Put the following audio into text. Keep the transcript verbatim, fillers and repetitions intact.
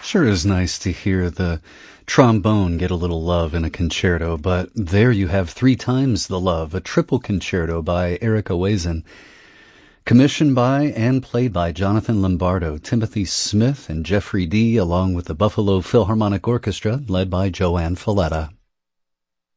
Sure is nice to hear the trombone get a little love in a concerto, but there you have three times the love, a triple concerto by Eric Owazen, commissioned by and played by Jonathan Lombardo, Timothy Smith, and Jeffrey Dee, along with the Buffalo Philharmonic Orchestra, led by Joanne Falletta.